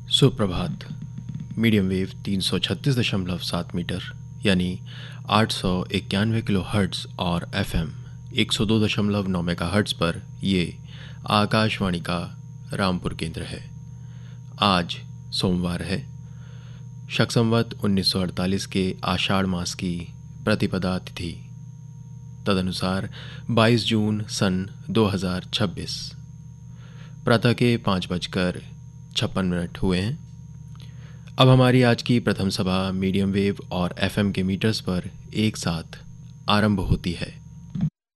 सुप्रभात। Medium wave 336.7 metre यानी 891 kilo hertz और एफएम 102.9 मेगा हर्ट्ज़ पर ये आकाशवाणी का रामपुर केंद्र है। आज सोमवार है, शक संवत 1948 के आषाढ़ मास की प्रतिपदा तिथि, तदनुसार 22 जून सन 2026। प्रातः के 5:56 हुए हैं। अब हमारी आज की प्रथम सभा मीडियम वेव और एफएम के मीटर्स पर एक साथ आरंभ होती है।